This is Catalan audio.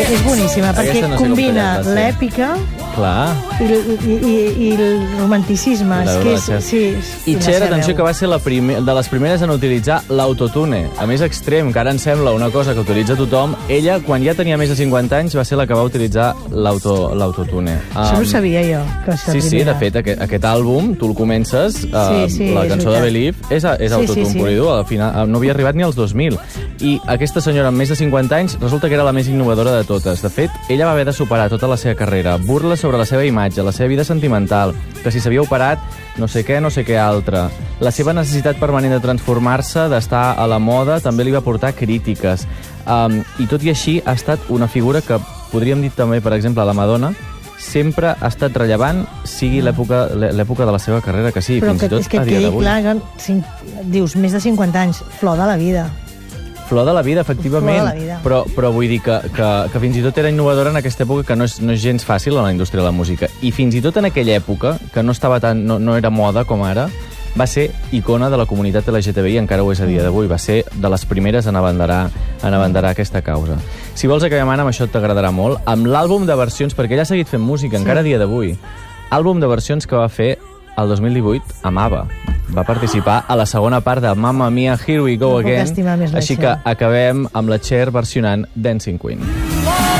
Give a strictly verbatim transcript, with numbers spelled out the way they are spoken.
és boníssima, perquè no sé combina com tallar-la, sí. l'èpica Clar. i, i, i, i el romanticisme. És que és, sí, I la Cher, seva atenció, veu. que va ser la primer, de les primeres en utilitzar l'autotune. A més extrem, que ara em sembla una cosa que utilitza tothom. Ella, quan ja tenia més de cinquanta anys, va ser la que va utilitzar l'auto, l'autotune. Això no ho sabia jo, que va ser Sí, la sí, primera. de fet, aquest, aquest àlbum, tu el comences, uh, Sí, sí, la és cançó de veritat. Believe, és, és Sí, autotune sí, sí. pur i dur. Al final, no havia arribat ni als dos mil. I aquesta senyora amb més de cinquanta anys resulta que era la més innovadora de totes. De fet, ella va haver de superar tota la seva carrera, burles sobre la seva imatge, la seva vida sentimental, que si s'havia operat no sé què, no sé què altre. La seva necessitat permanent de transformar-se, d'estar a la moda, també li va portar crítiques. Um, I tot i així ha estat una figura que podríem dir també, per exemple, a la Madonna, sempre ha estat rellevant, sigui l'època l'època de la seva carrera que sigui, Però fins que, i tot és que a et dia quedi d'avui. clar que cinc, dius més de cinquanta anys, flor de la vida. Flor de la vida, efectivament, Flor de la vida. Però, però vull dir que, que, que fins i tot era innovadora en aquesta època, que no és, no és gens fàcil en la indústria de la música. I fins i tot en aquella època, que no estava tan, no, no era moda com ara, va ser icona de la comunitat L G T B I, encara ho és a dia d'avui. Va ser de les primeres en abanderar, en abanderar aquesta causa. Si vols acabem, Anna, amb això t'agradarà molt, amb l'àlbum de versions, perquè ella ha seguit fent música, sí. encara a dia d'avui. Àlbum de versions que va fer el dos mil divuit amb ABBA. Va participar a la segona part de Mamma Mia, Here We Go No puc Again. estimar més la Així Cher. que acabem amb la Cher versionant Dancing Queen.